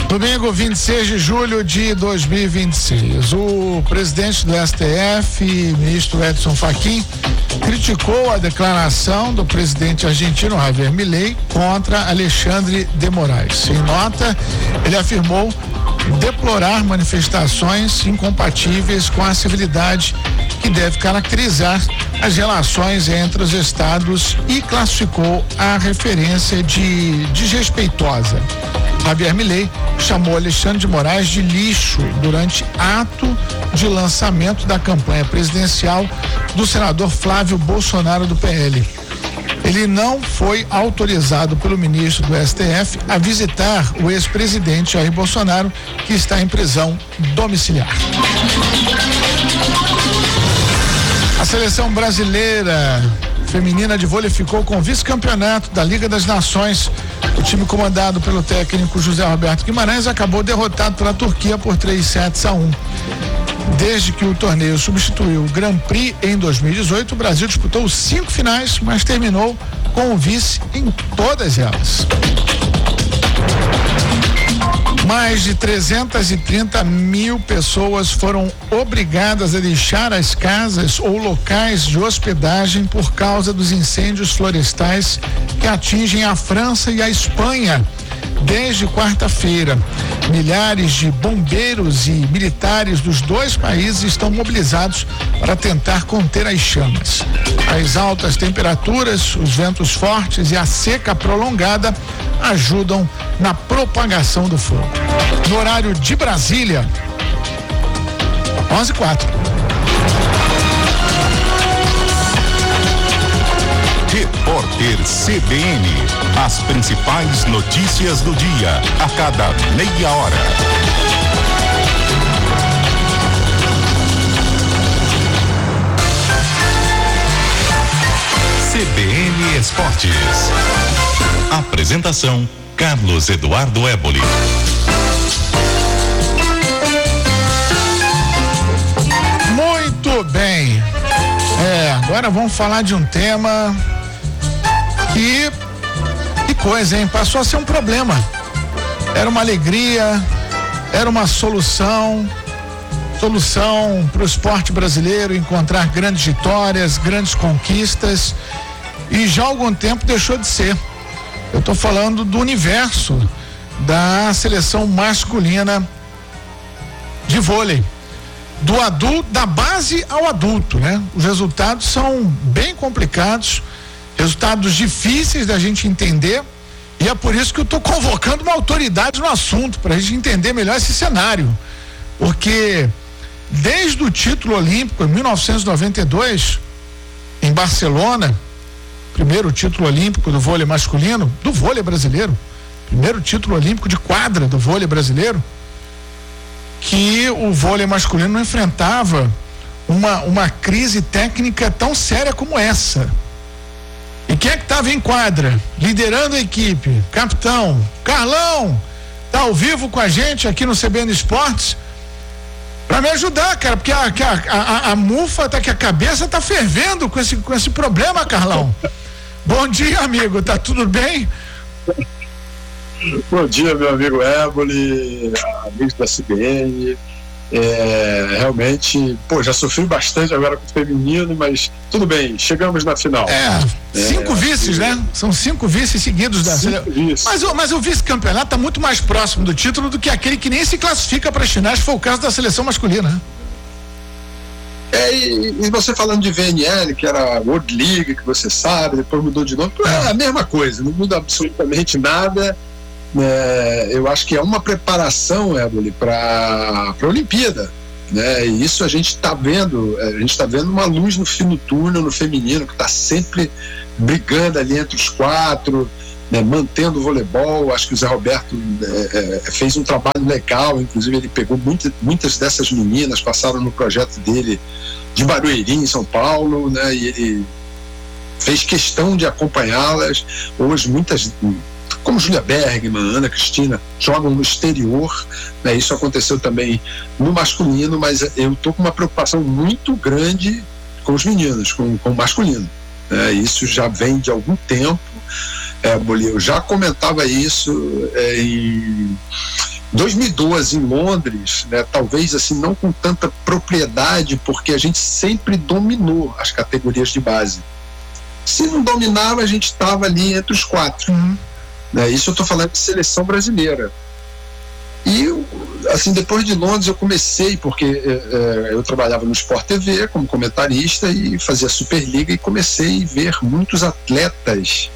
Domingo 26 de julho de 2026. O presidente do STF, ministro Edson Fachin, criticou a declaração do presidente argentino Javier Milei contra Alexandre de Moraes. Em nota, ele afirmou deplorar manifestações incompatíveis com a civilidade que deve caracterizar as relações entre os estados e classificou a referência de desrespeitosa. Javier Milei chamou Alexandre de Moraes de lixo durante ato de lançamento da campanha presidencial do senador Flávio Bolsonaro do PL. Ele não foi autorizado pelo ministro do STF a visitar o ex-presidente Jair Bolsonaro, que está em prisão domiciliar. A seleção brasileira feminina de vôlei ficou com o vice-campeonato da Liga das Nações. O time comandado pelo técnico José Roberto Guimarães acabou derrotado pela Turquia por 3-1. Desde que o torneio substituiu o Grand Prix em 2018, o Brasil disputou 5 finais, mas terminou com o vice em todas elas. Mais de 330 mil pessoas foram obrigadas a deixar as casas ou locais de hospedagem por causa dos incêndios florestais que atingem a França e a Espanha desde quarta-feira. Milhares de bombeiros e militares dos dois países estão mobilizados para tentar conter as chamas. As altas temperaturas, os ventos fortes e a seca prolongada ajudam na propagação do fogo. No horário de Brasília, 11h04. Repórter CBN, as principais notícias do dia, a cada meia hora. CBN Esportes. Apresentação: Carlos Eduardo Éboli. Muito bem. Agora vamos falar de um tema que coisa, hein? Passou a ser um problema. Era uma alegria, era uma solução para o esporte brasileiro encontrar grandes vitórias, grandes conquistas, e já há algum tempo deixou de ser. Eu estou falando do universo da seleção masculina de vôlei, do adulto, da base ao adulto, né? Os resultados são bem complicados, resultados difíceis da gente entender, e é por isso que eu estou convocando uma autoridade no assunto, para a gente entender melhor esse cenário, porque desde o título olímpico em 1992, em Barcelona, primeiro título olímpico do vôlei masculino, do vôlei brasileiro, primeiro título olímpico de quadra do vôlei brasileiro, que o vôlei masculino não enfrentava uma crise técnica tão séria como essa. E quem é que estava em quadra, liderando a equipe? Capitão Carlão, tá ao vivo com a gente aqui no CBN Esportes, para me ajudar, cara, porque a mufa tá, que a cabeça tá fervendo com esse problema, Carlão. Bom dia, amigo, tá tudo bem? Bom dia, meu amigo Éboli, amigos da CBN. Realmente, já sofri bastante agora com o feminino, mas tudo bem, chegamos na final. 5 vices, né? São 5 vices seguidos da seleção. Mas o vice-campeonato está muito mais próximo do título do que aquele que nem se classifica para as finais, foi o caso da seleção masculina, né? E você falando de VNL, que era World League, que você sabe, depois mudou de nome, é a mesma coisa, não muda absolutamente nada. Eu acho que é uma preparação, Éboli, para a Olimpíada, né? E isso a gente está vendo, uma luz no fim do túnel no feminino, que está sempre brigando ali entre os 4, né? Mantendo o voleibol. Acho que o Zé Roberto fez um trabalho legal, inclusive ele pegou muitas dessas meninas, passaram no projeto dele de Barueri, em São Paulo, né? E ele fez questão de acompanhá-las. Hoje muitas, como Júlia Bergman, Ana Cristina, jogam no exterior, né? Isso aconteceu também no masculino, mas eu estou com uma preocupação muito grande com os meninos, com o masculino, né? Isso já vem de algum tempo. Eu já comentava isso 2012 em Londres, né, talvez assim não com tanta propriedade, porque a gente sempre dominou as categorias de base. Se não dominava, a gente estava ali entre os 4. Né, isso eu estou falando de seleção brasileira. E assim, depois de Londres eu comecei, porque eu trabalhava no Sport TV como comentarista e fazia Superliga, e comecei a ver muitos atletas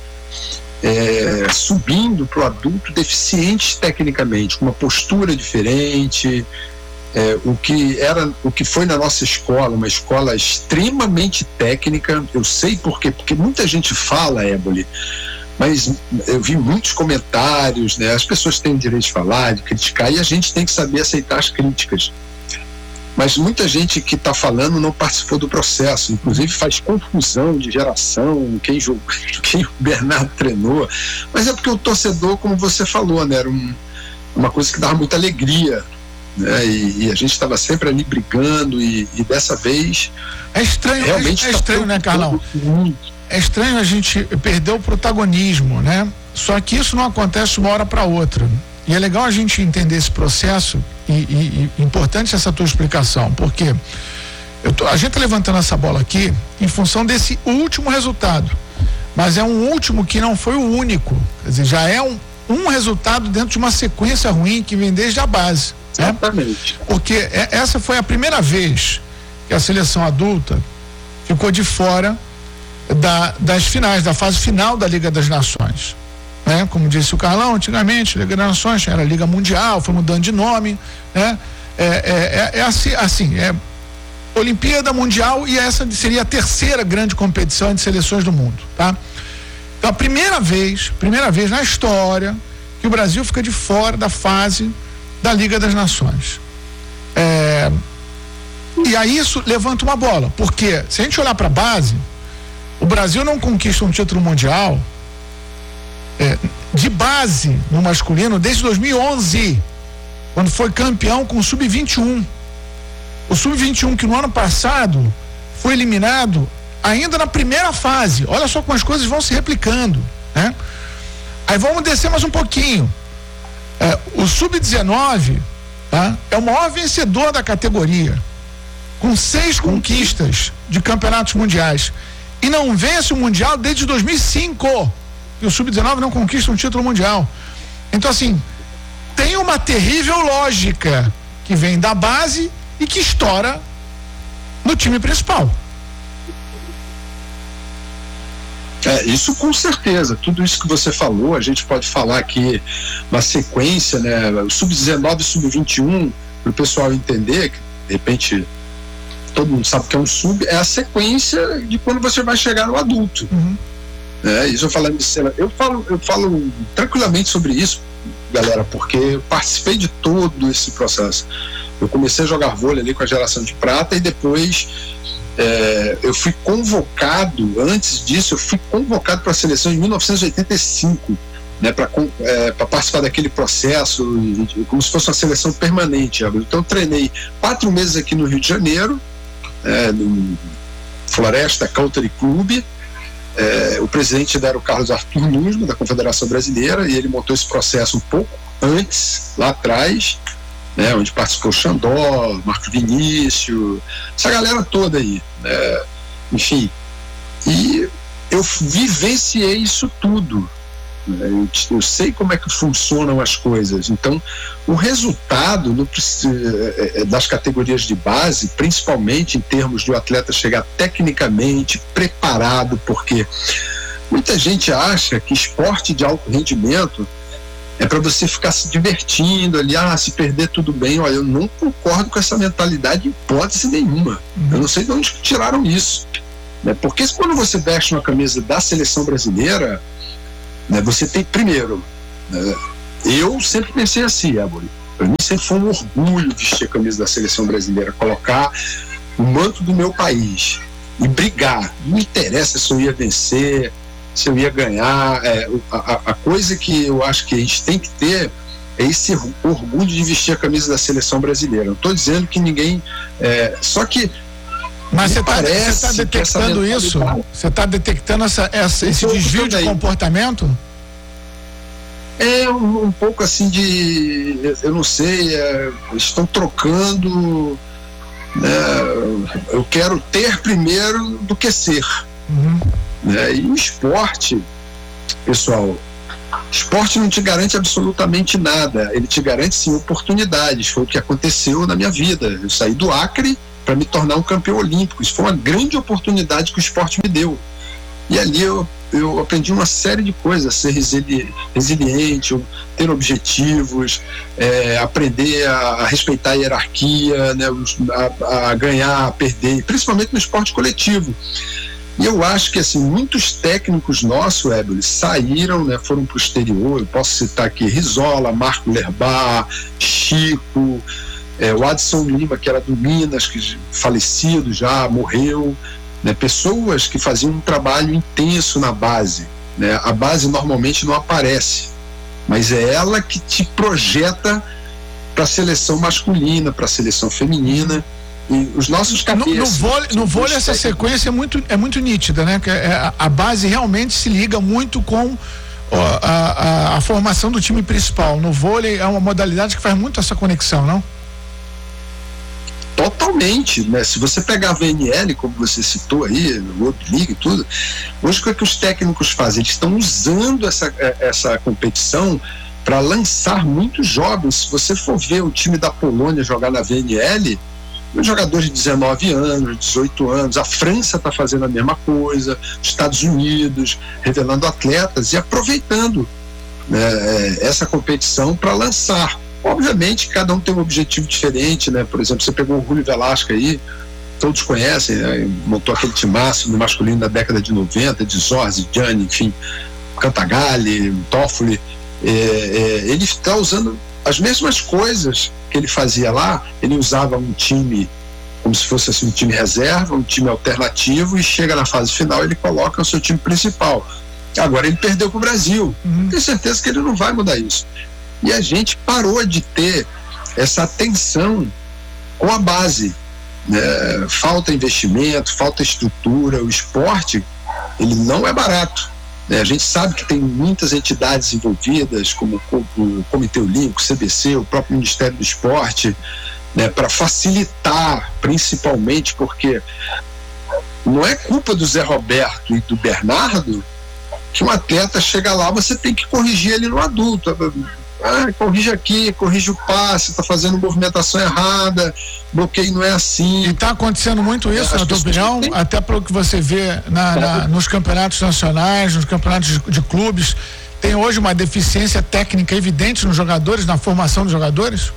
subindo para o adulto deficientes tecnicamente, com uma postura diferente, o que foi na nossa escola, uma escola extremamente técnica. Eu sei porque muita gente fala, Éboli, mas eu vi muitos comentários, né? As pessoas têm o direito de falar, de criticar, e a gente tem que saber aceitar as críticas. Mas muita gente que está falando não participou do processo, inclusive faz confusão de geração, quem o Bernardo treinou. Mas é porque o torcedor, como você falou, né, era uma coisa que dava muita alegria, né, e a gente estava sempre ali brigando, e dessa vez é estranho, realmente é estranho, né, Carlão? É estranho a gente perder o protagonismo, né? Só que isso não acontece de uma hora para outra. E é legal a gente entender esse processo, e importante essa tua explicação, porque a gente está levantando essa bola aqui em função desse último resultado, mas é um último que não foi o único, quer dizer, já é um resultado dentro de uma sequência ruim que vem desde a base. Exatamente. Né? Porque essa foi a primeira vez que a seleção adulta ficou de fora das finais, da fase final da Liga das Nações. Né? Como disse o Carlão, antigamente Liga das Nações era Liga Mundial, foi mudando de nome, né? Assim, Olimpíada Mundial, e essa seria a terceira grande competição de seleções do mundo, tá? Então a primeira vez na história que o Brasil fica de fora da fase da Liga das Nações. E aí isso levanta uma bola, porque se a gente olhar para a base, o Brasil não conquista um título mundial de base no masculino desde 2011, quando foi campeão com o Sub-21. O Sub-21 que no ano passado foi eliminado ainda na primeira fase. Olha só como as coisas vão se replicando, né? Aí vamos descer mais um pouquinho. O Sub-19, tá? É o maior vencedor da categoria, com 6 conquistas de campeonatos mundiais, e não vence o Mundial desde 2005. E o Sub-19 não conquista um título mundial. Então, assim, tem uma terrível lógica que vem da base e que estoura no time principal. Isso com certeza. Tudo isso que você falou, a gente pode falar aqui na sequência, né? O Sub-19 e Sub-21, para o pessoal entender, que de repente todo mundo sabe que é um sub, é a sequência de quando você vai chegar no adulto. Isso eu falo tranquilamente sobre isso, galera, porque eu participei de todo esse processo. Eu comecei a jogar vôlei ali com a geração de prata, e depois eu fui convocado, antes disso eu fui convocado para a seleção em 1985, né, para participar daquele processo, como se fosse uma seleção permanente. Então eu treinei 4 meses aqui no Rio de Janeiro, no Floresta Country Club. O presidente era o Carlos Arthur Nunes, da Confederação Brasileira, e ele montou esse processo um pouco antes, lá atrás, né, onde participou o Xandó, Marco Vinícius, essa galera toda aí, enfim. E eu vivenciei isso tudo. Eu sei como é que funcionam as coisas. Então, o resultado das categorias de base, principalmente em termos de o atleta chegar tecnicamente preparado, porque muita gente acha que esporte de alto rendimento é para você ficar se divertindo ali, se perder tudo bem. Olha, eu não concordo com essa mentalidade em hipótese nenhuma. Eu não sei de onde tiraram isso, né? Porque quando você veste uma camisa da seleção brasileira, você tem, primeiro, eu sempre pensei assim, para mim sempre foi um orgulho vestir a camisa da seleção brasileira, colocar o manto do meu país e brigar. Não interessa se eu ia vencer, se eu ia ganhar. A coisa que eu acho que a gente tem que ter é esse orgulho de vestir a camisa da seleção brasileira. Não estou dizendo que ninguém. Só que. Mas você está detectando isso? Você está detectando esse desvio de comportamento? É um pouco assim de, eu não sei, estão trocando, né? Eu quero ter primeiro do que ser. Né? E o esporte, pessoal, esporte não te garante absolutamente nada, ele te garante sim oportunidades. Foi o que aconteceu na minha vida. Eu saí do Acre para me tornar um campeão olímpico. Isso foi uma grande oportunidade que o esporte me deu. E ali eu aprendi uma série de coisas, ser resiliente, ter objetivos, aprender a respeitar a hierarquia, né, a ganhar, a perder, principalmente no esporte coletivo. E eu acho que assim, muitos técnicos nossos, Éboli, saíram, né, foram para o exterior. Eu posso citar aqui Rizola, Marco Lerbar, Chico, o Adson Lima, que era do Minas, que falecido já, morreu, né, pessoas que faziam um trabalho intenso na base, né. A base normalmente não aparece, mas é ela que te projeta para a seleção masculina, para a seleção feminina. E os nossos cabeças, no vôlei essa sequência é muito nítida, né? A base realmente se liga muito com a formação do time principal. No vôlei é uma modalidade que faz muito essa conexão, não? Totalmente, né? Se você pegar a VNL, como você citou aí, o World League e tudo, hoje o que os técnicos fazem? Eles estão usando essa competição para lançar muitos jovens. Se você for ver o time da Polônia jogar na VNL, jogadores de 19 anos, 18 anos, a França está fazendo a mesma coisa, os Estados Unidos, revelando atletas e aproveitando, né, essa competição para lançar. Obviamente, cada um tem um objetivo diferente, né? Por exemplo, você pegou o Julio Velasco aí, todos conhecem, né? Montou aquele timaço no masculino da década de 90, de Zorzi, Gianni, enfim, Cantagalli, Toffoli. Ele está usando as mesmas coisas que ele fazia lá. Ele usava um time como se fosse assim, um time reserva, um time alternativo, e chega na fase final ele coloca o seu time principal. Agora ele perdeu para o Brasil. Tenho certeza que ele não vai mudar isso. E a gente parou de ter essa atenção com a base, né? Falta investimento, falta estrutura. O esporte, ele não é barato. A gente sabe que tem muitas entidades envolvidas, como o Comitê Olímpico, o CBC, o próprio Ministério do Esporte, né, para facilitar, principalmente porque não é culpa do Zé Roberto e do Bernardo que um atleta chega lá, você tem que corrigir ele no adulto. Corrige aqui, corrige o passe, está fazendo movimentação errada, bloqueio não é assim. E está acontecendo muito isso, na tua opinião? Até pelo que você vê nos campeonatos nacionais, nos campeonatos de clubes, tem hoje uma deficiência técnica evidente nos jogadores, na formação dos jogadores?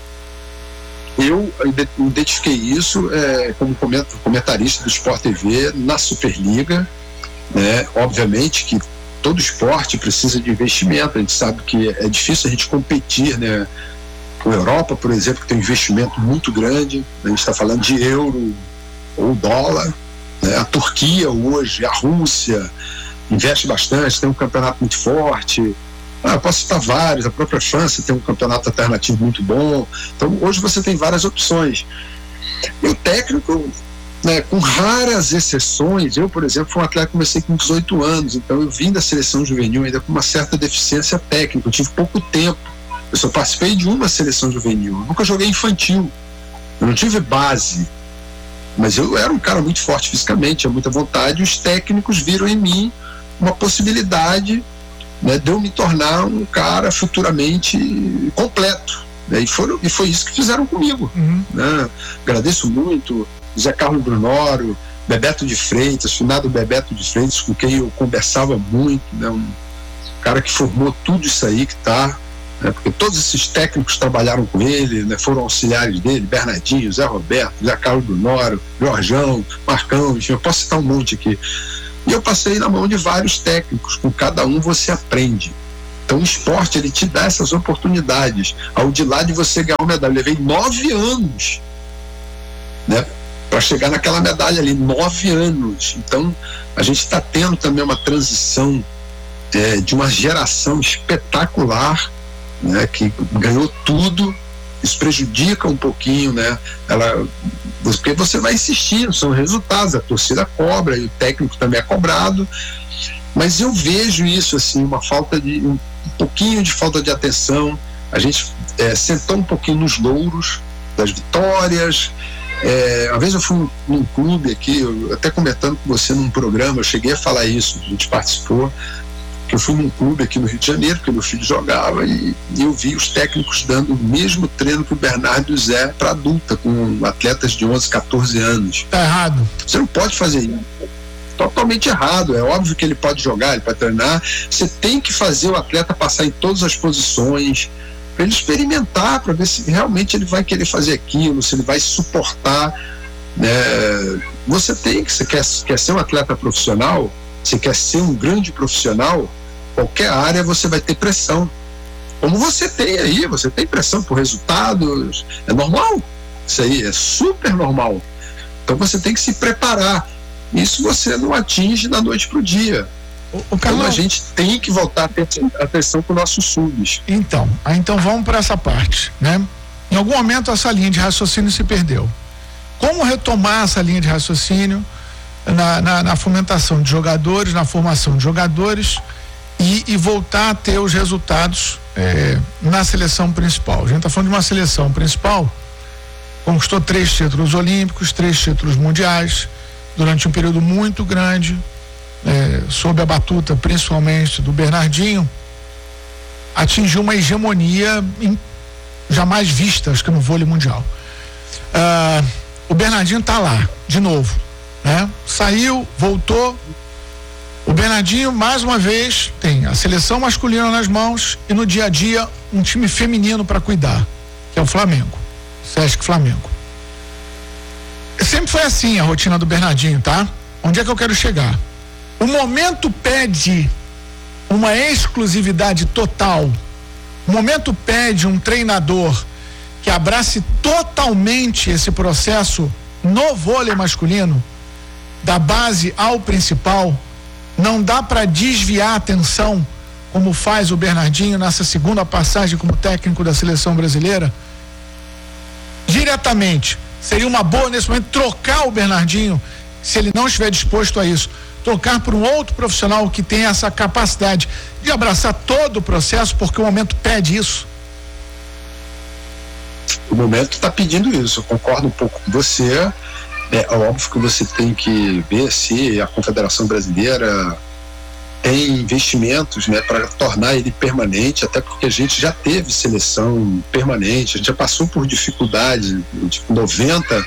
Eu identifiquei isso como comentarista do Sport TV na Superliga, né? Obviamente que todo esporte precisa de investimento. A gente sabe que é difícil a gente competir, né, com a Europa, por exemplo, que tem um investimento muito grande. A gente está falando de euro ou dólar, né? A Turquia hoje, a Rússia investe bastante, tem um campeonato muito forte. Eu posso citar vários, a própria França tem um campeonato alternativo muito bom. Então hoje você tem várias opções. E o técnico, né, com raras exceções, eu, por exemplo, fui um atleta que comecei com 18 anos, então eu vim da seleção juvenil ainda com uma certa deficiência técnica. Eu tive pouco tempo, eu só participei de uma seleção juvenil, eu nunca joguei infantil, eu não tive base, mas eu era um cara muito forte fisicamente, tinha muita vontade, e os técnicos viram em mim uma possibilidade, né, de eu me tornar um cara futuramente completo, né, e foi isso que fizeram comigo, né? Agradeço muito Zé Carlos Brunoro, Bebeto de Freitas, finado Bebeto de Freitas, com quem eu conversava muito, né? Um cara que formou tudo isso aí que está, né? Porque todos esses técnicos trabalharam com ele, né? Foram auxiliares dele, Bernardinho, Zé Roberto, Zé Carlos Brunoro, Jorjão, Marcão, enfim, eu posso citar um monte aqui. E eu passei na mão de vários técnicos, com cada um você aprende. Então o esporte, ele te dá essas oportunidades. Ao de lá de você ganhar uma medalha, eu levei 9 anos, né, para chegar naquela medalha ali, 9 anos. Então a gente está tendo também uma transição de uma geração espetacular, né, que ganhou tudo. Isso prejudica um pouquinho, né? Porque você vai insistir, são resultados, a torcida cobra e o técnico também é cobrado, mas eu vejo isso assim, uma falta de pouquinho de falta de atenção, a gente sentou um pouquinho nos louros das vitórias. Uma vez eu fui num clube aqui, eu até comentando com você num programa, eu cheguei a falar isso, a gente participou, que eu fui num clube aqui no Rio de Janeiro, porque meu filho jogava, e eu vi os técnicos dando o mesmo treino que o Bernardo e o Zé para adulta, com atletas de 11, 14 anos. Tá errado. Você não pode fazer isso. Totalmente errado. É óbvio que ele pode jogar, ele pode treinar. Você tem que fazer o atleta passar em todas as posições, para ele experimentar, para ver se realmente ele vai querer fazer aquilo, se ele vai suportar. Você quer ser um atleta profissional, você quer ser um grande profissional, qualquer área você vai ter pressão. Como você tem aí, você tem pressão por resultados, é normal. Isso aí é super normal. Então você tem que se preparar. Isso você não atinge da noite pro dia. Então a gente tem que voltar a ter atenção com nossos subs. Então vamos para essa parte, né? Em algum momento essa linha de raciocínio se perdeu. Como retomar essa linha de raciocínio na fomentação de jogadores, na formação de jogadores e voltar a ter os resultados na seleção principal? A gente está falando de uma seleção principal, conquistou 3 títulos olímpicos, 3 títulos mundiais, durante um período muito grande, sob a batuta principalmente do Bernardinho, atingiu uma hegemonia jamais vista, acho que no vôlei mundial. O Bernardinho está lá, de novo, né? Saiu, voltou. O Bernardinho, mais uma vez, tem a seleção masculina nas mãos e no dia a dia um time feminino para cuidar, que é o Flamengo, Sesc Flamengo. Sempre foi assim a rotina do Bernardinho, tá? Onde é que eu quero chegar? O momento pede uma exclusividade total. O momento pede um treinador que abrace totalmente esse processo no vôlei masculino, da base ao principal. Não dá para desviar a atenção como faz o Bernardinho nessa segunda passagem como técnico da seleção brasileira. Diretamente, seria uma boa nesse momento trocar o Bernardinho, se ele não estiver disposto a isso, trocar por um outro profissional que tem essa capacidade de abraçar todo o processo, porque o momento pede isso. O momento está pedindo isso, eu concordo um pouco com você. É óbvio que você tem que ver se a Confederação Brasileira tem investimentos, né, para tornar ele permanente, até porque a gente já teve seleção permanente, a gente já passou por dificuldades, tipo 90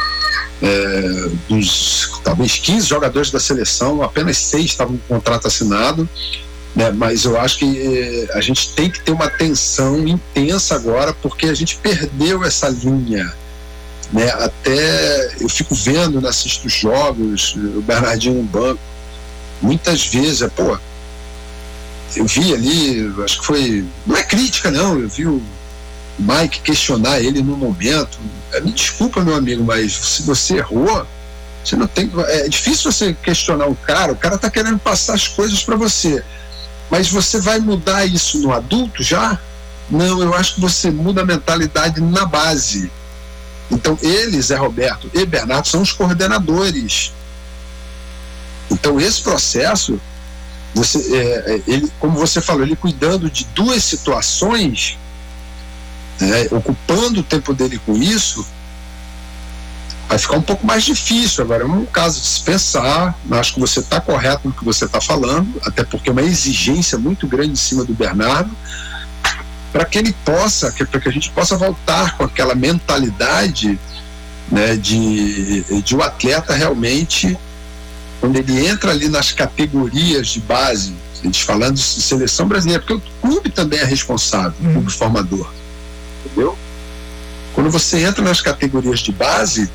dos talvez 15 jogadores da seleção, apenas 6 estavam com contrato assinado, né, mas eu acho que a gente tem que ter uma atenção intensa agora, porque a gente perdeu essa linha, né? Até eu fico vendo, assisto os jogos, o Bernardinho no banco, muitas vezes, eu vi ali, acho que foi, não é crítica não, eu vi o Mike questionar ele no momento, me desculpa meu amigo, mas se você errou, você não tem, é difícil você questionar o cara tá querendo passar as coisas para você, mas você vai mudar isso no adulto já? Não, eu acho que você muda a mentalidade na base. Então eles, Zé Roberto e Bernardo, são os coordenadores. Então esse processo, ele, como você falou, ele cuidando de 2 situações, ocupando o tempo dele com isso, vai ficar um pouco mais difícil. Agora é um caso de se pensar, acho que você está correto no que você está falando, até porque é uma exigência muito grande em cima do Bernardo, para que ele possa, para que a gente possa voltar com aquela mentalidade, né, de o atleta realmente, quando ele entra ali nas categorias de base, a gente falando de seleção brasileira, porque o clube também é responsável, o clube formador, entendeu? Quando você entra nas categorias de base,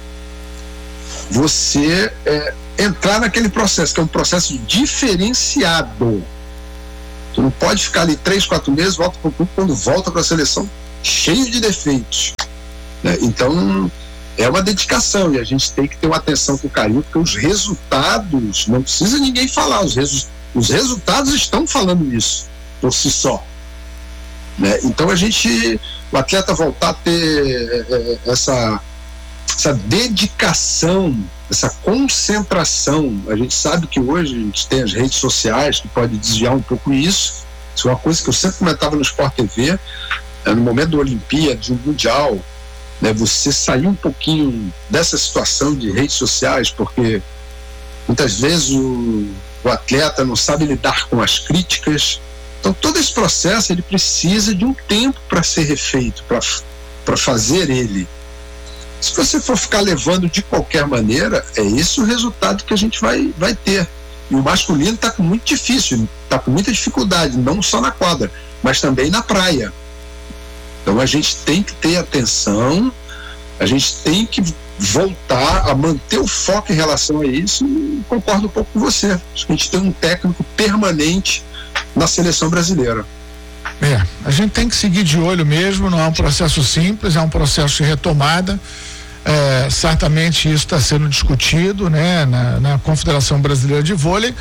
você entrar naquele processo, que é um processo diferenciado. Você não pode ficar ali 3, 4 meses, volta para o clube, quando volta para a seleção cheio de defeitos, né? Então é uma dedicação e a gente tem que ter uma atenção com carinho, porque os resultados, não precisa ninguém falar, os resultados estão falando isso por si só, né? Então o atleta voltar a ter essa dedicação, essa concentração. A gente sabe que hoje a gente tem as redes sociais que pode desviar um pouco isso. Isso é uma coisa que eu sempre comentava no Sport TV, no momento da Olimpíada, de um Mundial, né, você sair um pouquinho dessa situação de redes sociais, porque muitas vezes o atleta não sabe lidar com as críticas. Então todo esse processo ele precisa de um tempo para ser refeito, para fazer ele. Se você for ficar levando de qualquer maneira, é esse o resultado que a gente vai ter. E o masculino está com muito difícil, está com muita dificuldade, não só na quadra, mas também na praia. Então a gente tem que ter atenção, a gente tem que voltar a manter o foco em relação a isso, e concordo um pouco com você. Acho que a gente tem um técnico permanente na seleção brasileira. A gente tem que seguir de olho mesmo, não é um processo simples, é um processo de retomada. Certamente isso está sendo discutido, né, na Confederação Brasileira de Vôlei,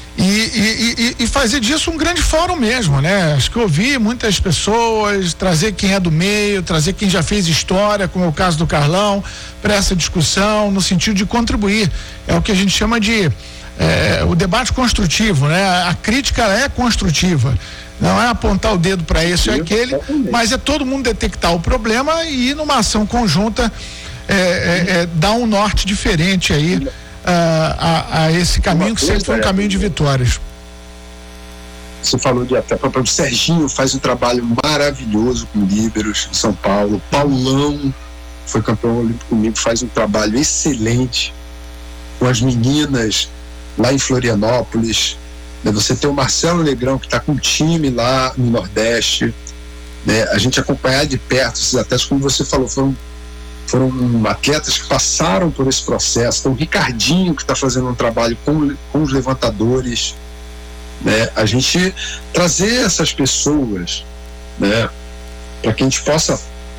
e fazer disso um grande fórum mesmo, né? Acho que ouvir muitas pessoas, trazer quem é do meio, trazer quem já fez história, como é o caso do Carlão, para essa discussão, no sentido de contribuir. É o que a gente chama de o debate construtivo, né? A crítica é construtiva. Não é apontar o dedo para esse ou aquele, mas é todo mundo detectar o problema e ir numa ação conjunta, dar um norte diferente aí a esse caminho, que sempre foi um caminho de vitórias. Você falou de até o Serginho faz um trabalho maravilhoso com líberos em São Paulo. Paulão foi campeão olímpico comigo, faz um trabalho excelente com as meninas lá em Florianópolis. Você tem o Marcelo Negrão, que está com um time lá no Nordeste, né? A gente acompanhar de perto esses atletas, como você falou, foram atletas que passaram por esse processo. Então o Ricardinho, que está fazendo um trabalho com os levantadores, né? A gente trazer essas pessoas, né, para que a gente possa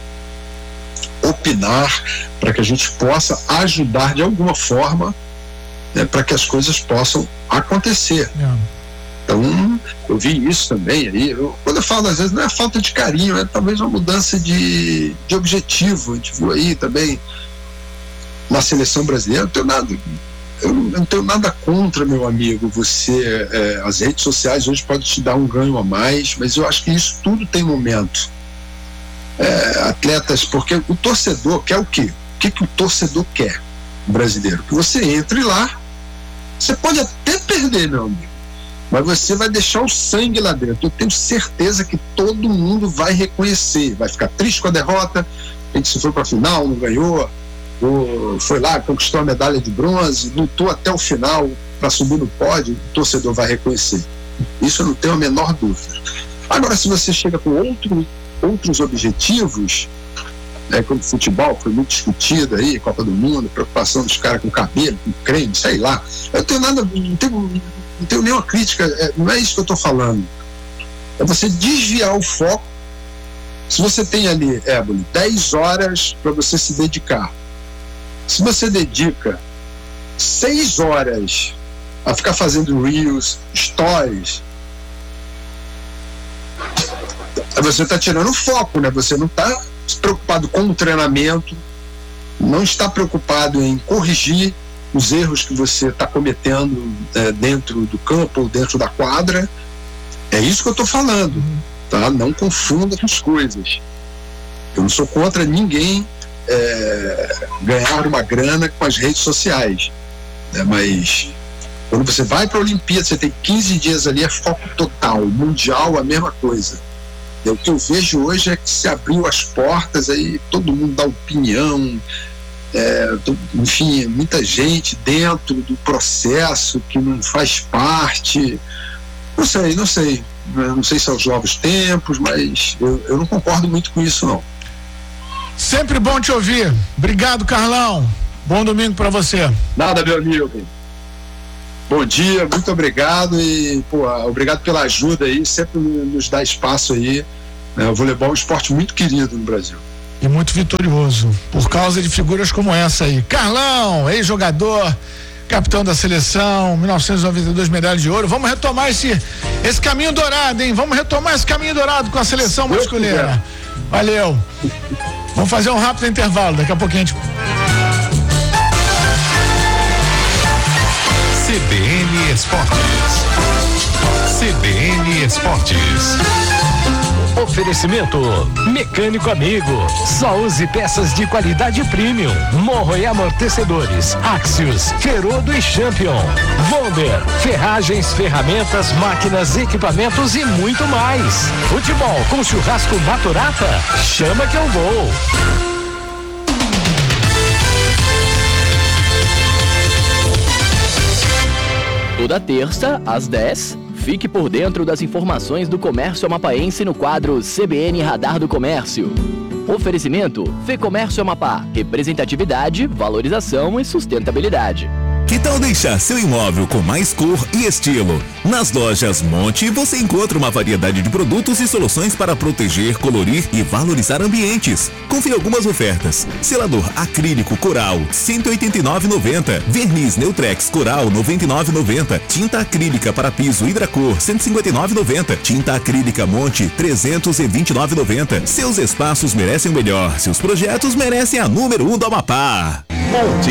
opinar, para que a gente possa ajudar de alguma forma, né, para que as coisas possam acontecer. Então eu vi isso também aí. Quando eu falo às vezes, não é falta de carinho, é talvez uma mudança de objetivo. A gente viu aí também na seleção brasileira. Eu não tenho nada contra, meu amigo, você, as redes sociais hoje podem te dar um ganho a mais, mas eu acho que isso tudo tem momento. Atletas, porque o torcedor quer o quê? O que o torcedor quer, o brasileiro? Que você entre lá, você pode até perder, meu amigo, mas você vai deixar o sangue lá dentro. Eu tenho certeza que todo mundo vai reconhecer, vai ficar triste com a derrota. A gente se foi para a final, não ganhou, ou foi lá, conquistou a medalha de bronze, lutou até o final para subir no pódio, o torcedor vai reconhecer. Isso eu não tenho a menor dúvida. Agora, se você chega com outros objetivos, como o futebol, foi muito discutido aí, Copa do Mundo, preocupação dos caras com cabelo, com creme, sei lá. Eu não tenho nenhuma crítica, não é isso que eu estou falando. É você desviar o foco. Se você tem ali, Éboli, 10 horas para você se dedicar, se você dedica 6 horas a ficar fazendo reels, stories, você está tirando o foco, né? Você não está preocupado com o treinamento, não está preocupado em corrigir os erros que você está cometendo dentro do campo ou dentro da quadra. É isso que eu estou falando, tá? Não confunda as coisas. Eu não sou contra ninguém ganhar uma grana com as redes sociais, né? Mas quando você vai para a Olimpíada, você tem 15 dias ali, é foco total. Mundial, a mesma coisa. O que eu vejo hoje é que se abriu as portas, aí todo mundo dá opinião, enfim, muita gente dentro do processo que não faz parte. Não sei se são os novos tempos, mas eu não concordo muito com isso, não. Sempre bom te ouvir. Obrigado, Carlão. Bom domingo para você. Nada, meu amigo. Bom dia, muito obrigado e obrigado pela ajuda aí, sempre nos dá espaço aí, né? O voleibol é um esporte muito querido no Brasil. E muito vitorioso, por causa de figuras como essa aí. Carlão, ex-jogador, capitão da seleção, 1992 medalha de ouro. Vamos retomar esse caminho dourado, hein? Vamos retomar esse caminho dourado com a seleção masculina. Valeu. Vamos fazer um rápido intervalo, daqui a pouquinho a gente... CBN Esportes. CBN Esportes. Oferecimento Mecânico Amigo. Só use peças de qualidade premium. Morro e amortecedores. Axios, Ferodo e Champion. Bomber, ferragens, ferramentas, máquinas, equipamentos e muito mais. Futebol com churrasco Maturata? Chama que eu vou. Toda terça, às 10, fique por dentro das informações do comércio amapaense no quadro CBN Radar do Comércio. Oferecimento Fecomércio Amapá. Representatividade, valorização e sustentabilidade. Que tal deixar seu imóvel com mais cor e estilo? Nas lojas Monte você encontra uma variedade de produtos e soluções para proteger, colorir e valorizar ambientes. Confira algumas ofertas: selador acrílico Coral, R$ 189,90. Verniz Neutrex Coral, R$ 99,90. Tinta acrílica para piso Hidracor, R$ 159,90. Tinta acrílica Monte, R$ 329,90. Seus espaços merecem o melhor. Seus projetos merecem a número 1 do Amapá. Monte